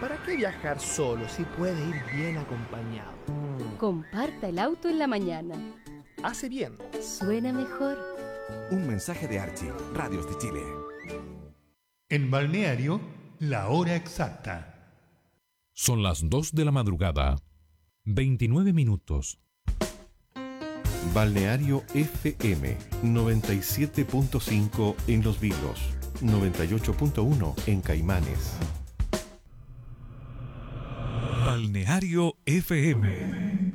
¿Para qué viajar solo si puede ir bien acompañado? Comparta el auto en la mañana. Hace bien. Suena mejor. Un mensaje de Archie, Radios de Chile. En Balneario, la hora exacta. Son las 2 de la madrugada, 29 minutos. Balneario FM 97.5 en Los Vilos, 98.1 en Caimanes. Balneario FM.